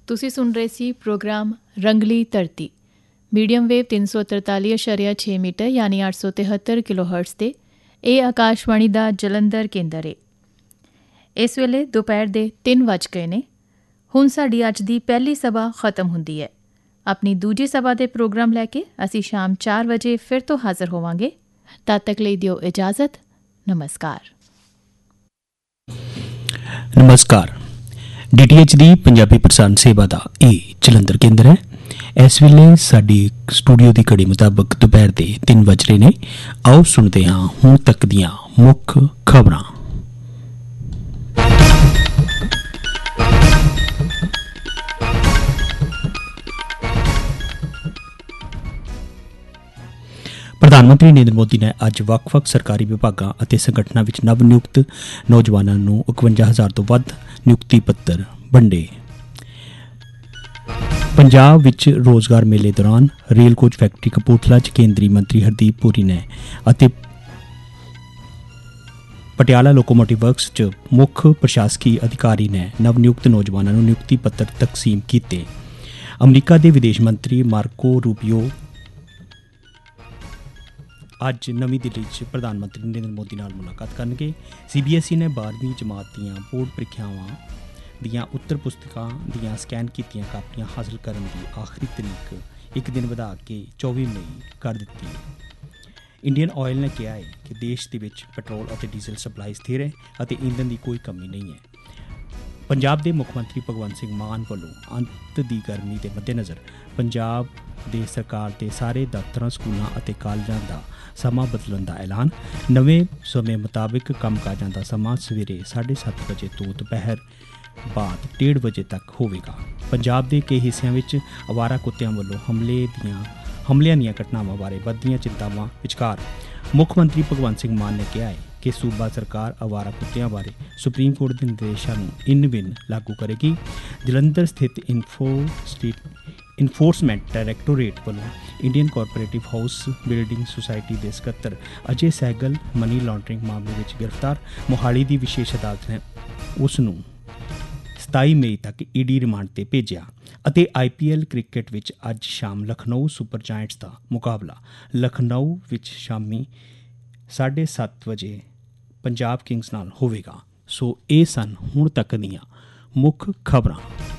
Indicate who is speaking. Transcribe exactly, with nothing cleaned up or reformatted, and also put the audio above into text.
Speaker 1: ਤੁਸੀਂ ਸੁਣ ਰਹੇ ਸੀ ਪ੍ਰੋਗਰਾਮ ਰੰਗਲੀ ਧਰਤੀ ਮੀਡੀਅਮ ਵੇਵ ਤਿੰਨ ਸੌ ਤਰਤਾਲੀ ਅਸ਼ਾਰੀਆ ਛੇ ਮੀਟਰ ਯਾਨੀ ਅੱਠ ਸੌ ਤਿਹੱਤਰ ਕਿਲੋ ਹਰਟਜ਼ 'ਤੇ। ਇਹ ਆਕਾਸ਼ਵਾਣੀ ਦਾ ਜਲੰਧਰ ਕੇਂਦਰ ਹੈ। ਇਸ ਵੇਲੇ ਦੁਪਹਿਰ ਦੇ ਤਿੰਨ ਵੱਜ ਗਏ ਨੇ। ਹੁਣ ਸਾਡੀ ਅੱਜ ਦੀ ਪਹਿਲੀ ਸਭਾ ਖਤਮ ਹੁੰਦੀ ਹੈ। ਆਪਣੀ ਦੂਜੀ ਸਭਾ ਦੇ ਪ੍ਰੋਗਰਾਮ ਲੈ ਕੇ ਅਸੀਂ ਸ਼ਾਮ ਚਾਰ ਵਜੇ ਫਿਰ ਤੋਂ ਹਾਜ਼ਰ ਹੋਵਾਂਗੇ। ਤਦ ਤੱਕ ਲਈ ਦਿਓ ਇਜਾਜ਼ਤ। ਨਮਸਕਾਰ।
Speaker 2: ਨਮਸਕਾਰ। ਡੀ ਟੀ ਐਚ ਦੀ ਪੰਜਾਬੀ ਪ੍ਰਸਾਰਣ ਸੇਵਾ ਦਾ ਇਹ ਜਲੰਧਰ ਕੇਂਦਰ ਹੈ। ਇਸ ਵੇਲੇ ਸਾਡੀ ਸਟੂਡੀਓ ਦੀ ਘੜੀ ਮੁਤਾਬਕ ਦੁਪਹਿਰ ਦੇ ਤਿੰਨ ਵੱਜ ਰਹੇ ਨੇ। ਆਓ ਸੁਣਦੇ ਹਾਂ ਹੁਣ ਤੱਕ ਦੀਆਂ ਮੁੱਖ ਖਬਰਾਂ। ਪ੍ਰਧਾਨ ਮੰਤਰੀ ਨਰਿੰਦਰ ਮੋਦੀ ਨੇ ਅੱਜ ਵੱਖ-ਵੱਖ ਸਰਕਾਰੀ ਵਿਭਾਗਾਂ ਅਤੇ ਸੰਗਠਨਾਂ ਵਿੱਚ ਨਵ ਨਿਯੁਕਤ ਨੌਜਵਾਨਾਂ ਨੂੰ ਇਕਵੰਜਾ ਹਜ਼ਾਰ ਤੋਂ ਵੱਧ ਨਿਯੁਕਤੀ ਪੱਤਰ ਵੰਡੇ। ਪੰਜਾਬ ਵਿੱਚ ਰੋਜ਼ਗਾਰ ਮੇਲੇ ਦੌਰਾਨ ਰੇਲ ਕੋਚ ਫੈਕਟਰੀ ਕਪੂਰਥਲਾ 'ਚ ਕੇਂਦਰੀ ਮੰਤਰੀ ਹਰਦੀਪ ਪੁਰੀ ਨੇ ਅਤੇ ਪਟਿਆਲਾ ਲੋਕੋਮੋਟਿਵ ਵਰਕਸ 'ਚ ਮੁੱਖ ਪ੍ਰਸ਼ਾਸਕੀ ਅਧਿਕਾਰੀ ਨੇ ਨਵ ਨਿਯੁਕਤ ਨੌਜਵਾਨਾਂ ਨੂੰ ਨਿਯੁਕਤੀ ਪੱਤਰ ਤਕਸੀਮ ਕੀਤੇ। ਅਮਰੀਕਾ ਦੇ ਵਿਦੇਸ਼ ਮੰਤਰੀ ਮਾਰਕੋ ਰੂਬੀਓ ਅੱਜ ਨਵੀਂ ਦਿੱਲੀ 'ਚ ਪ੍ਰਧਾਨ ਮੰਤਰੀ ਨਰਿੰਦਰ ਮੋਦੀ ਨਾਲ ਮੁਲਾਕਾਤ ਕਰਨਗੇ। ਸੀ ਬੀ ਐਸ ਈ ਨੇ ਬਾਰ੍ਹਵੀਂ ਜਮਾਤ ਦੀਆਂ ਬੋਰਡ ਪ੍ਰੀਖਿਆਵਾਂ ਦੀਆਂ ਉੱਤਰ ਪੁਸਤਕਾਂ ਦੀਆਂ ਸਕੈਨ ਕੀਤੀਆਂ ਕਾਪੀਆਂ ਹਾਸਲ ਕਰਨ ਦੀ ਆਖਰੀ ਤਰੀਕ ਇੱਕ ਦਿਨ ਵਧਾ ਕੇ ਚੌਵੀ ਮਈ ਕਰ ਦਿੱਤੀ ਹੈ। ਇੰਡੀਅਨ ਆਇਲ ਨੇ ਕਿਹਾ ਹੈ ਕਿ ਦੇਸ਼ ਦੇ ਵਿੱਚ ਪੈਟਰੋਲ ਅਤੇ ਡੀਜ਼ਲ ਸਪਲਾਈ ਸਥਿਰ ਹੈ ਅਤੇ ਈਂਧਨ ਦੀ ਕੋਈ ਕਮੀ ਨਹੀਂ ਹੈ। ਪੰਜਾਬ ਦੇ ਮੁੱਖ ਮੰਤਰੀ ਭਗਵੰਤ ਸਿੰਘ ਮਾਨ ਵੱਲੋਂ ਅੰਤ ਦੀ ਗਰਮੀ ਦੇ ਮੱਦੇਨਜ਼ਰ ਪੰਜਾਬ ਦੇ ਸਰਕਾਰ ਦੇ ਸਾਰੇ ਦਫ਼ਤਰਾਂ, ਸਕੂਲਾਂ ਅਤੇ ਕਾਲਜਾਂ ਦਾ ਸਮਾਂ ਬਦਲਣ ਦਾ ਐਲਾਨ। ਨਵੇਂ ਸਮੇਂ ਮੁਤਾਬਿਕ ਕੰਮਕਾਜਾਂ ਦਾ ਸਮਾਂ ਸਵੇਰੇ ਸਾਢੇ ਸੱਤ ਵਜੇ ਤੋਂ ਦੁਪਹਿਰ ਬਾਅਦ ਡੇਢ ਵਜੇ ਤੱਕ ਹੋਵੇਗਾ। ਪੰਜਾਬ ਦੇ ਕਈ ਹਿੱਸਿਆਂ ਵਿੱਚ ਅਵਾਰਾ ਕੁੱਤਿਆਂ ਵੱਲੋਂ ਹਮਲੇ ਦੀਆਂ ਹਮਲਿਆਂ ਦੀਆਂ ਘਟਨਾਵਾਂ ਬਾਰੇ ਵੱਧਦੀਆਂ ਚਿੰਤਾਵਾਂ ਵਿਚਕਾਰ ਮੁੱਖ ਮੰਤਰੀ ਭਗਵੰਤ ਸਿੰਘ ਮਾਨ ਨੇ ਕਿਹਾ ਹੈ ਕਿ ਸੂਬਾ ਸਰਕਾਰ ਅਵਾਰਾ ਕੁੱਤਿਆਂ ਬਾਰੇ ਸੁਪਰੀਮ ਕੋਰਟ ਦੇ ਨਿਰਦੇਸ਼ਾਂ ਨੂੰ ਇਨ ਬਿਨ ਲਾਗੂ ਕਰੇਗੀ। ਜਲੰਧਰ ਸਥਿਤ ਇਨਫੋ ਸਟਰੀਟ ਇਨਫੋਰਸਮੈਂਟ ਡਾਇਰੈਕਟੋਰੇਟ ਵੱਲੋਂ Indian cooperative house building society ਦੇ ਸਕੱਤਰ ਅਜੇ ਸਹਿਗਲ ਮਨੀ ਲਾਂਡਰਿੰਗ ਮਾਮਲੇ ਵਿੱਚ ਗ੍ਰਿਫਤਾਰ। ਮੋਹਾਲੀ ਦੀ ਵਿਸ਼ੇਸ਼ ਅਦਾਲਤ ਨੇ ਉਸ ਨੂੰ ਸਤਾਈ ਮਈ ਤੱਕ ਈ ਡੀ ਰਿਮਾਂਡ 'ਤੇ ਭੇਜਿਆ। ਅਤੇ ਆਈ ਪੀ ਐਲ ਕ੍ਰਿਕਟ ਵਿੱਚ ਅੱਜ ਸ਼ਾਮ ਲਖਨਊ ਸੁਪਰ ਜਾਇੰਟਸ ਦਾ ਮੁਕਾਬਲਾ ਲਖਨਊ ਵਿੱਚ ਸ਼ਾਮੀ ਸਾਢੇ ਸੱਤ ਵਜੇ ਪੰਜਾਬ ਕਿੰਗਸ ਨਾਲ ਹੋਵੇਗਾ। ਸੋ ਇਹ ਸਨ ਹੁਣ ਤੱਕ ਦੀਆਂ ਮੁੱਖ ਖਬਰਾਂ।